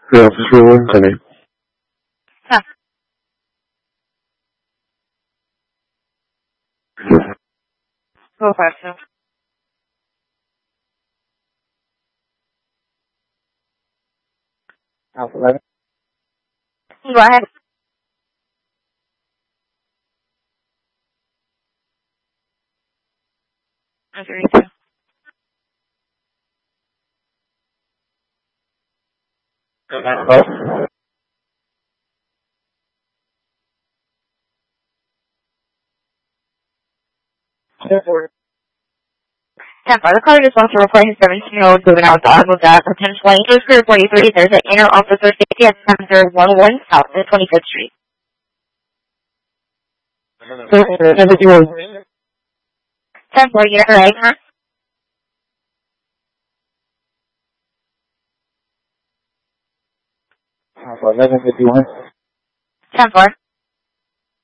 Yeah, just rewind to me. Huh. Go question. Alpha 11. Go ahead. Okay. 12. 10-4. 10-4. The caller just wants to report his 17-year-old juvenile dog was at potential lane to Clear 43. There's an inner officer safety at Center 11 South at 25th Street. 10-4, you got it right, huh? Alpha 11, 51. 10-4.